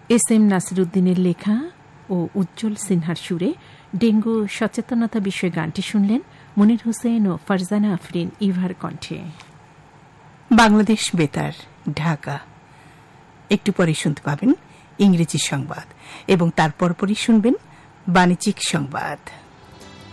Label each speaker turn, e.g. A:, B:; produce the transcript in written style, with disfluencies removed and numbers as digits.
A: S M নাসিরুদ্দিনের লেখা ও উজ্জ্বল সিনহার সুরে ডেঙ্গু সচেতনতা বিষয়ে গানটি শুনলেন মনির হোসেন ও ফারজানা আফরিন ইভার কণ্ঠে।
B: বাংলাদেশ বেতার, ঢাকা। একটু পরে শুনতে পাবেন ইংরেজি সংবাদ এবং তারপরই শুনবেন বাণিজ্যিক সংবাদ।